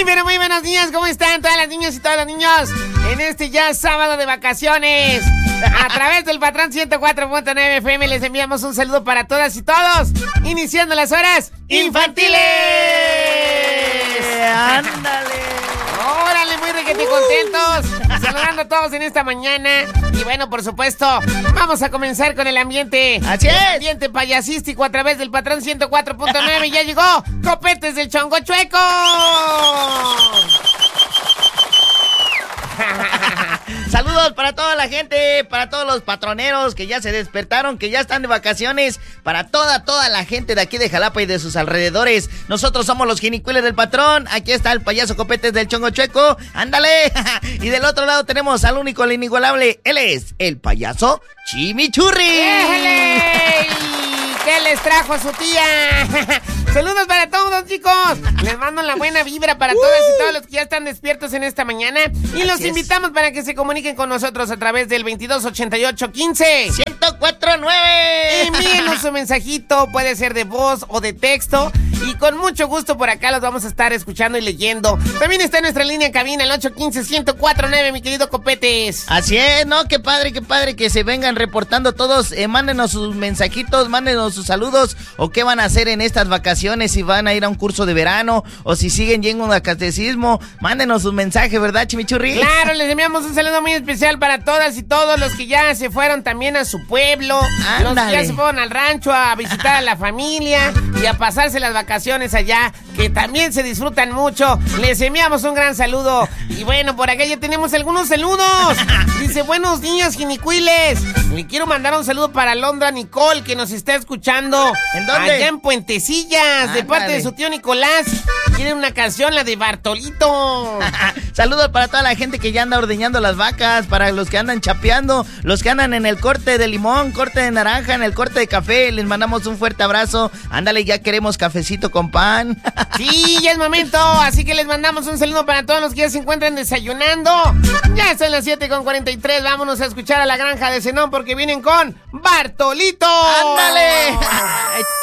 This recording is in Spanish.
Muy, pero muy buenos días, ¿cómo están todas las niñas y todos los niños? En este ya sábado de vacaciones, a través del Patrón 104.9 FM les enviamos un saludo para todas y todos, iniciando las horas infantiles. ¡Ándale! ¡Órale, muy requete contentos! Saludando a todos en esta mañana. Y bueno, por supuesto, vamos a comenzar con el ambiente. ¡Así es! El ambiente payasístico a través del Patrón 104.9. Ya llegó Copetes del Chongo Chueco. Saludos para toda la gente, para todos los patroneros que ya se despertaron, que ya están de vacaciones, para toda la gente de aquí de Jalapa y de sus alrededores. Nosotros somos los Jinicuiles del Patrón. Aquí está el payaso Copetes del Chongo Chueco. ¡Ándale! Y del otro lado tenemos al único, al inigualable. Él es el payaso Chimichurri. ¡Éjele! ¿Qué les trajo su tía? Saludos para todos, chicos. Les mando la buena vibra para todas y todos los que ya están despiertos en esta mañana. Y los invitamos para que se comuniquen con nosotros a través del 228815 1049. Envíenos su mensajito, puede ser de voz o de texto. Y con mucho gusto por acá los vamos a estar escuchando y leyendo. También está nuestra línea en cabina, el 815-1049, mi querido Copetes. Así es, ¿no? Qué padre que se vengan reportando todos. Mándenos sus mensajitos, mándenos sus saludos. O qué van a hacer en estas vacaciones, si van a ir a un curso de verano o si siguen yendo a catecismo. Mándenos sus mensajes, ¿verdad, Chimichurri? Claro, les enviamos un saludo muy especial para todas y todos los que ya se fueron también a su pueblo. Ándale. Los que ya se fueron al rancho a visitar a la familia y a pasarse las vacaciones allá, que también se disfrutan mucho. Les enviamos un gran saludo. Y bueno, por acá ya tenemos algunos saludos. Dice, buenos días, Jinicuiles. Le quiero mandar un saludo para Londra Nicole, que nos está escuchando. ¿En dónde? Allá en Puentecillas, de parte de su tío Nicolás. Quiere una canción, la de Bartolito. Saludos para toda la gente que ya anda ordeñando las vacas, para los que andan chapeando, los que andan en el corte de limón, corte de naranja, en el corte de café. Les mandamos un fuerte abrazo. Ándale, ya queremos cafecito con pan. Sí, ya es momento, así que les mandamos un saludo para todos los que ya se encuentran desayunando. Ya son las 7:43, vámonos a escuchar a la Granja de Zenón porque vienen con Bartolito. ¡Ándale!